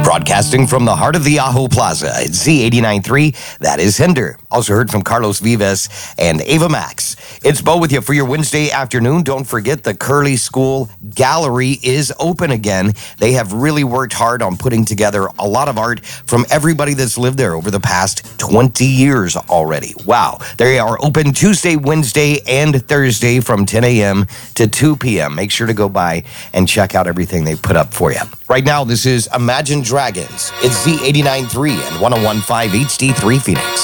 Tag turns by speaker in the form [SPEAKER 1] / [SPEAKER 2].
[SPEAKER 1] Broadcasting from the heart of the Ajo Plaza at Z89.3, that is Hinder. Also heard from Carlos Vives and Ava Max. It's Bo with you for your Wednesday afternoon. Don't forget the Curly School Gallery is open again. They have really worked hard on putting together a lot of art from everybody that's lived there over the past 20 years already. Wow. They are open Tuesday, Wednesday, and Thursday from 10 a.m. to 2 p.m. Make sure to go by and check out everything they put up for you. Right now, this is Imagine Dragons. It's Z89.3 and 101.5 HD3 Phoenix.